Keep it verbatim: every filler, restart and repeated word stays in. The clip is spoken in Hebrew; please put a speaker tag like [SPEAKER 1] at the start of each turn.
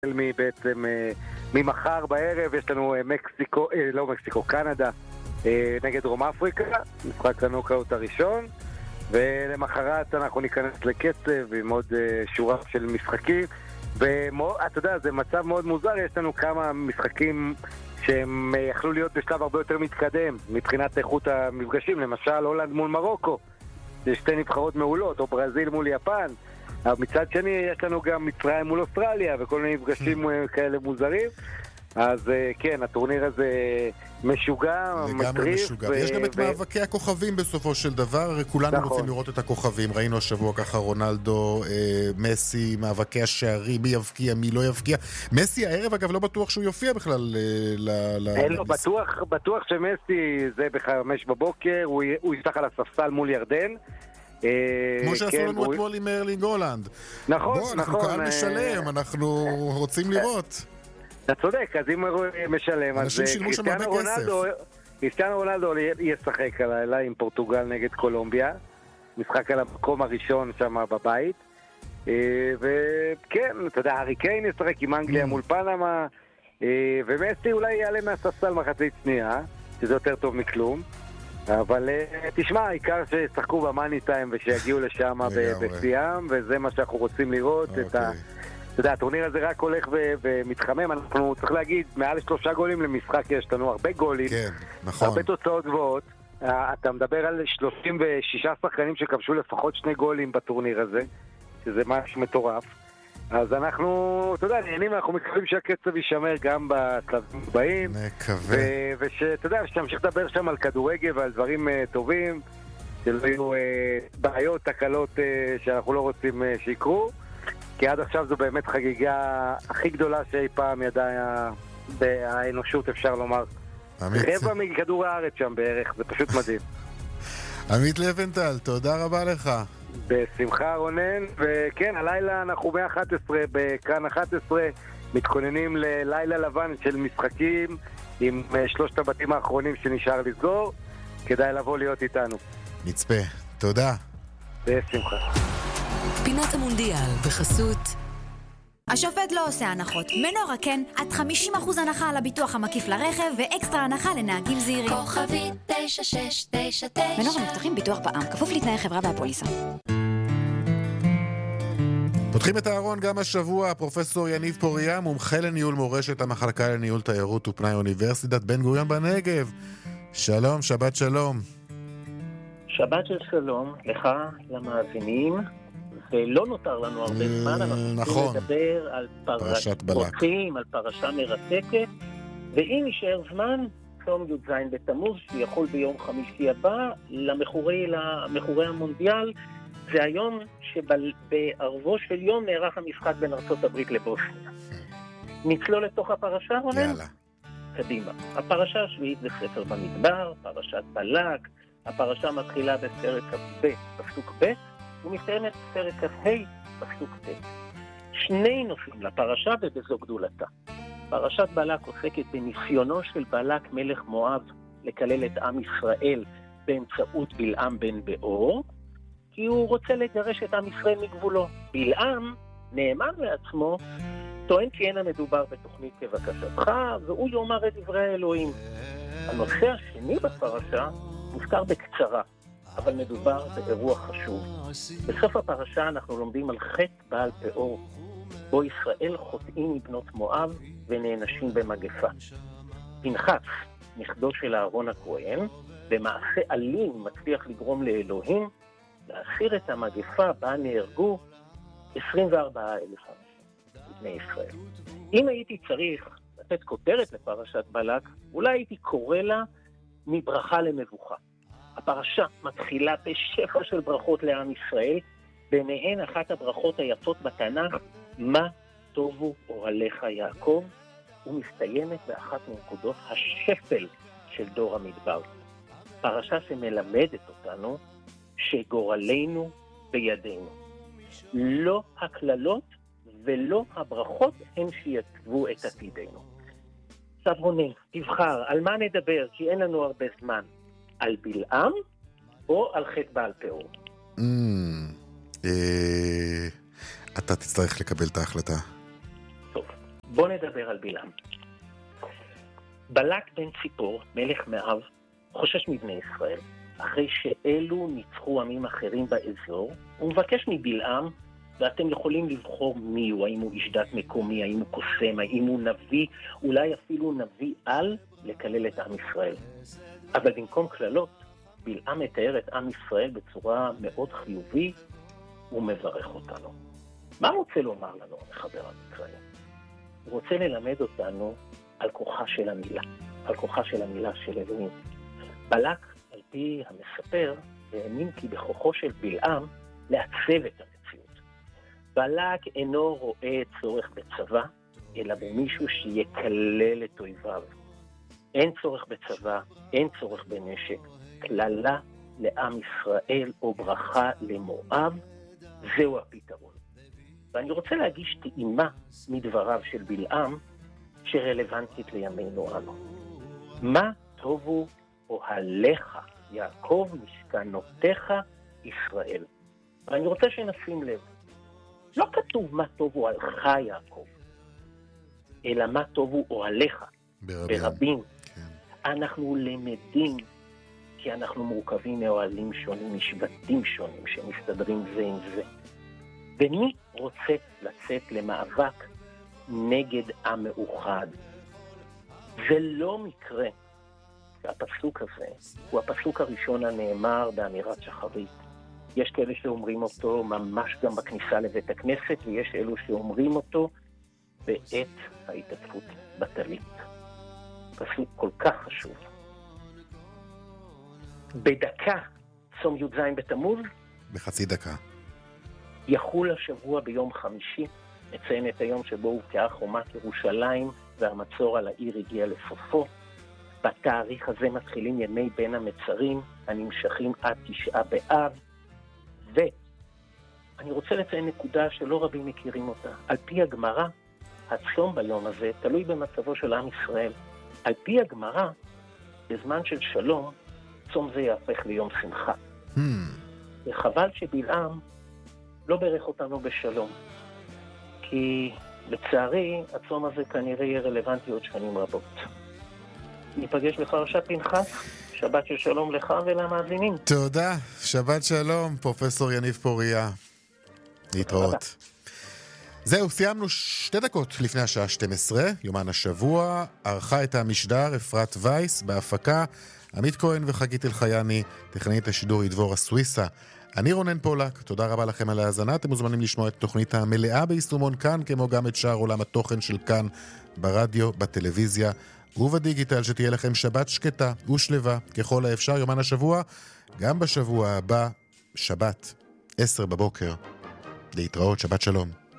[SPEAKER 1] בעצם ממחר בערב יש לנו מקסיקו, לא מקסיקו, קנדה נגד דרום אפריקה, משחק הנוקאוט הראשון, ולמחרת אנחנו ניכנס לקצב עם עוד שורה של משחקים, ואתה יודע, זה מצב מאוד מוזר, יש לנו כמה משחקים שהם יכלו להיות בשלב הרבה יותר מתקדם מבחינת איכות המפגשים, למשל הולנד מול מרוקו, זה שתי נבחרות מעולות, או ברזיל מול יפן, אבל מצד שני יש לנו גם מצרים מול אוסטרליה וכל מיני מפגשים כאלה מוזרים, אז כן, הטורניר הזה משוגע, מטריף.
[SPEAKER 2] ו... יש גם את ו... מאבקי הכוכבים בסופו של דבר, הרי כולנו נכון. רוצים לראות את הכוכבים, ראינו השבוע ככה רונלדו, אה, מסי, מאבקי השערים, מי יבקיע, מי לא יבקיע. מסי הערב אגב לא בטוח שהוא יופיע בכלל ל...
[SPEAKER 1] אין לו, בטוח, בטוח שמסי זה בחמש בבוקר, הוא, הוא יפתח על הספסל מול ירדן,
[SPEAKER 2] כמו שעשו לנו אתמול עם ארלינג הולנד.
[SPEAKER 1] נכון,
[SPEAKER 2] נכון. אנחנו קהל משלם, אנחנו רוצים לראות.
[SPEAKER 1] אתה צודק, אז אם הוא משלם, אז קריסטיאנו רונלדו ישחק עליי עם פורטוגל נגד קולומביה, משחק על המקום הראשון שם בבית, וכן, אתה יודע, הארי קיין ישחק עם אנגליה מול פנמה, ומסי אולי יעלה מהספסל מחצית שנייה, שזה יותר טוב מכלום, אבל תשמע, העיקר ששחקו במאני טיים ושיגיעו לשם בשיאם, וזה מה שאנחנו רוצים לראות, את ה... אתה יודע, הטורניר הזה רק הולך ו- ומתחמם, אנחנו צריך להגיד, מעל שלושה גולים למשחק יש לנו הרבה גולים,
[SPEAKER 2] כן, נכון.
[SPEAKER 1] הרבה תוצאות גבוהות, אתה מדבר על שלושים ושישה שחקנים שכבשו לפחות שני גולים בטורניר הזה, שזה משהו מטורף, אז אנחנו, אתה יודע, נהנים, אנחנו מקווים שהקצב יישמר גם בשלבים הבאים,
[SPEAKER 2] מקווה.
[SPEAKER 1] ו- ושאתה יודע, שתמשיך לדבר שם על כדורגל ועל דברים uh, טובים, שלא יהיו uh, בעיות, תקלות uh, שאנחנו לא רוצים uh, שיקרו, כי עד עכשיו זו באמת חגיגה הכי גדולה שאי פעם ידעה האנושות, אפשר לומר. רבע מכדור הארץ שם בערך, זה פשוט מדהים.
[SPEAKER 2] עמית לבנטל, תודה רבה לך.
[SPEAKER 1] בשמחה רונן, וכן, הלילה אנחנו ב-אחת עשרה, בכאן אחת עשרה, מתכוננים ללילה לבן של משחקים עם שלושת הבתים האחרונים שנשאר לסגור, כדאי לבוא להיות איתנו.
[SPEAKER 2] נצפה, תודה.
[SPEAKER 1] בשמחה.
[SPEAKER 3] פינת המונדיאל בחסות
[SPEAKER 4] השופט לא עושה הנחות. מנורה כן, עד חמישים אחוז הנחה על הביטוח המקיף לרכב ואקסטרה הנחה לנהגים זהירים.
[SPEAKER 3] כוכבית תשע שש תשע תשע.
[SPEAKER 4] מנורה מבטחים ביטוח בע"מ, כפוף לתנאי חברה והפוליסה.
[SPEAKER 2] פותחים את הארון גם השבוע, פרופסור יניב פוריה, מומחה לניהול מורשת, המחלקה לניהול תיירות ופנאי אוניברסיטת בן גוריון בנגב. שלום, שבת שלום.
[SPEAKER 5] שבת של שלום לך, למאזינים. ולא נותר לנו הרבה זמן, אנחנו
[SPEAKER 2] נכון.
[SPEAKER 5] לדבר על פרשת פרקים, על פרשה מרתקת, ואם יישאר זמן, צום י"ז בתמוז, שיכול ביום חמישי הבא, למחורי, למחורי המונדיאל, זה היום שבערבו של יום נערך המשחק בין ארצות הברית לבוסניה. נצלול לתוך הפרשה, רונן?
[SPEAKER 2] יאללה.
[SPEAKER 5] קדימה. הפרשה השביעית זה ספר במדבר, פרשת בלק, הפרשה מתחילה בפרק ב', פסוק ב', ומסתיימת פרק כ"ה פסוק ט'. שני נושאים לפרשה ובזו גדולתה. פרשת בלק עוסקת בניסיונו של בלק מלך מואב לקלל את עם ישראל באמצעות בלעם בן באור, כי הוא רוצה לגרש את עם ישראל מגבולו. בלעם נאמן לעצמו, טוען כי אין המדובר בתוכנית כבקשתך, והוא יאמר את דברי האלוהים. הנושא השני בפרשה מוזכר בקצרה, אבל מדובר באירוע חשוב. בסוף הפרשה אנחנו לומדים על חטא בעל פאור, בו ישראל חוטאים מבנות מואב ונענשים במגפה. פנחס, נכדו של אהרון הכהן, במעשה אלים מצליח לגרום לאלוהים להסיר את המגפה בה נהרגו עשרים וארבעה אלף אנשים בני ישראל. אם הייתי צריך לתת כותרת לפרשת בלק, אולי הייתי קורא לה מברכה למבוכה. הפרשה מתחילה בשפע של ברכות לעם ישראל, ביניהן אחת הברכות היפות בתנ"ך, מה טובו אוהליך יעקב, ומסתיימת באחת מנקודות השפל של דור המדבר. פרשה שמלמדת אותנו שגורלנו בידינו. לא הכללות ולא הברכות הם שיצבו את עתידנו. עכשיו רונן, תבחר, על מה נדבר? כי אין לנו הרבה זמן. על בלעם או על חטא בעל פאור?
[SPEAKER 2] אתה תצטרך לקבל את ההחלטה.
[SPEAKER 5] טוב, בוא נדבר על בלעם. בלק בן ציפור, מלך מאב, חושש מבני ישראל. אחרי שאלו ניצחו עמים אחרים באזור, הוא מבקש מבלעם, ואתם יכולים לבחור מי הוא, האם הוא איש דת מקומי, האם הוא קוסם, האם הוא נביא, אולי אפילו נביא על לקלל את עם ישראל. אבל במקום כללות, בלעם מתאר את עם ישראל בצורה מאוד חיובית, הוא מברך אותנו. מה הוא רוצה לומר לנו, המחבר המקראי? הוא רוצה ללמד אותנו על כוחה של המילה, על כוחה של המילה של אלוהים. בלק, על פי המספר, האמין כי בכוחו של בלעם לעצב את המציאות. בלק אינו רואה צורך בצבא, אלא במישהו שיקלל את אויביו. אין צורך בצבא, אין צורך בנשק. כללה לעם ישראל או ברכה למואב, זהו הפתרון. ואני רוצה להגיש טעימה מדבריו של בלעם שרלוונטית לימינו אנו. מה טובו אוהליך, יעקב, משכנותיך, ישראל. ואני רוצה שנשים לב, לא כתוב מה טובו אוהלך, יעקב, אלא מה טובו אוהליך, ברבים. ברבים. כן. אנחנו למדים, כי אנחנו מורכבים מאוהלים שונים, משבטים שונים, שמסתדרים זה עם זה. ומי רוצה לצאת למאבק נגד עם מאוחד? זה לא מקרה שהפסוק הזה הוא הפסוק הראשון הנאמר באמירת שחרית. יש כאלה שאומרים אותו ממש גם בכניסה לבית הכנסת, ויש אלו שאומרים אותו בעת ההתעטפות בטלית. פסוק כל כך חשוב. בדקה, צום י"ז בתמוז,
[SPEAKER 2] בחצי דקה.
[SPEAKER 5] יחול השבוע ביום חמישי, נציין את היום שבו הובקעה חומת ירושלים והמצור על העיר הגיע לסופו. בתאריך הזה מתחילים ימי בין המצרים הנמשכים עד תשעה באב, ואני רוצה לציין נקודה שלא רבים מכירים אותה. על פי הגמרא, הצום ביום הזה תלוי במצבו של עם ישראל. על פי הגמרא, בזמן של שלום, צום זה יהפך ליום שמחה. Hmm. וחבל שבלעם לא ברך אותנו בשלום. כי לצערי, הצום הזה כנראה יהיה רלוונטי עוד שנים רבות. ניפגש בפרשת פנחס, שבת של שלום לך ולמאזינים.
[SPEAKER 2] תודה, שבת שלום, פרופסור יניב פוריה. להתראות. זהו, סיימנו שתי דקות לפני השעה שתים עשרה, יומן השבוע, ערכה את המשדר אפרת וייס, בהפקה עמית כהן וחגית אלחייני, טכנאית השידור ידבורה סוויסה. אני רונן פולק, תודה רבה לכם על ההאזנה. אתם מוזמנים לשמוע את תוכנית המלאה ביישומון כאן, כמו גם את שאר עולם התוכן של כאן, ברדיו, בטלוויזיה ובדיגיטל. שתהיה לכם שבת שקטה ושלווה ככל האפשר, יומן השבוע, גם בשבוע הבא, שבת, עשר בבוקר. להתראות, שבת שלום.